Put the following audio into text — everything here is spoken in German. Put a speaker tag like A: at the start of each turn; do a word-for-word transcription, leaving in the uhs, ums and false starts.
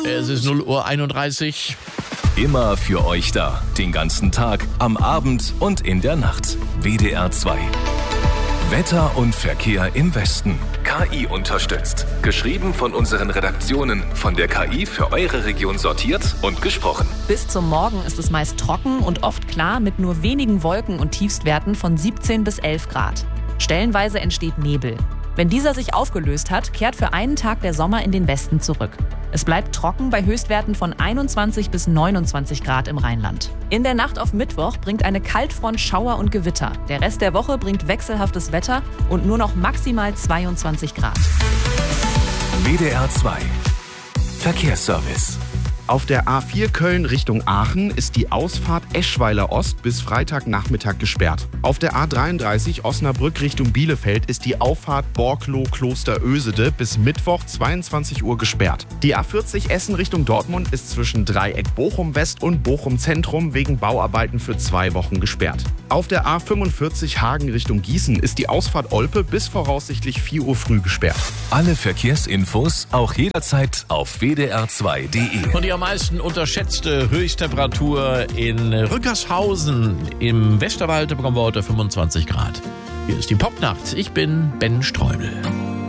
A: Es ist null Uhr einunddreißig.
B: Immer für euch da. Den ganzen Tag, am Abend und in der Nacht. W D R zwei. Wetter und Verkehr im Westen. K I unterstützt. Geschrieben von unseren Redaktionen. Von der K I für eure Region sortiert und gesprochen.
C: Bis zum Morgen ist es meist trocken und oft klar mit nur wenigen Wolken und Tiefstwerten von siebzehn bis elf Grad. Stellenweise entsteht Nebel. Wenn dieser sich aufgelöst hat, kehrt für einen Tag der Sommer in den Westen zurück. Es bleibt trocken bei Höchstwerten von einundzwanzig bis neunundzwanzig Grad im Rheinland. In der Nacht auf Mittwoch bringt eine Kaltfront Schauer und Gewitter. Der Rest der Woche bringt wechselhaftes Wetter und nur noch maximal zweiundzwanzig Grad.
B: W D R zwei. Verkehrsservice.
D: Auf der A vier Köln Richtung Aachen ist die Ausfahrt Eschweiler Ost bis Freitagnachmittag gesperrt. Auf der A dreiunddreißig Osnabrück Richtung Bielefeld ist die Auffahrt Borkloh-Klosterösede bis Mittwoch zweiundzwanzig Uhr gesperrt. Die A vierzig Essen Richtung Dortmund ist zwischen Dreieck Bochum West und Bochum Zentrum wegen Bauarbeiten für zwei Wochen gesperrt. Auf der A fünfundvierzig Hagen Richtung Gießen ist die Ausfahrt Olpe bis voraussichtlich vier Uhr früh gesperrt.
B: Alle Verkehrsinfos auch jederzeit auf w d r zwei punkt d e.
A: Und die am meisten unterschätzte Höchsttemperatur in Rückershausen im Westerwald bekommen wir heute fünfundzwanzig Grad. Hier ist die Popnacht. Ich bin Ben Streubel.